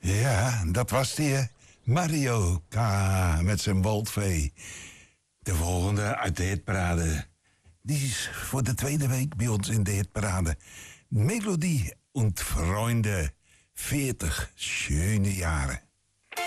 Ja, dat was die, hè? Mario K. met zijn Waldvee. De volgende uit de hitparade. Die is voor de tweede week bij ons in de hitparade. Melodie und Freunde. 40 schöne Jahre.